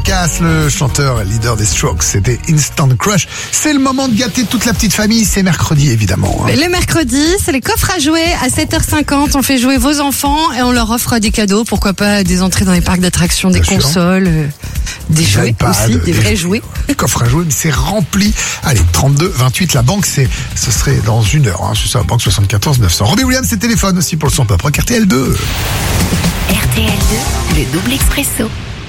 Cass, le chanteur leader des Strokes, c'était Instant Crush. C'est le moment de gâter toute la petite famille, c'est mercredi évidemment. Le mercredi, c'est les coffres à jouer à 7h50. On fait jouer vos enfants et on leur offre des cadeaux. Pourquoi pas des entrées dans les parcs d'attractions, des Bien sûr. consoles, des jouets iPads, aussi, des vrais jouets. Le coffre à jouer, mais c'est rempli. Allez, 32-28, la banque, ce serait dans une heure. C'est ça, banque 74 900. Robbie Williams, c'est téléphone aussi pour le son pop rock RTL2. RTL2, le double expresso.